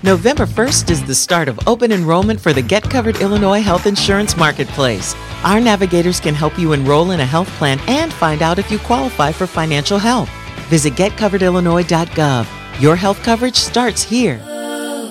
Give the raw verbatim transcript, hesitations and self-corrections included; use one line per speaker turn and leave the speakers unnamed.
November first is the start of open enrollment for the Get Covered Illinois Health Insurance Marketplace. Our navigators can help you enroll in a health plan and find out if you qualify for financial help. Visit get covered illinois dot gov. Your health coverage starts here.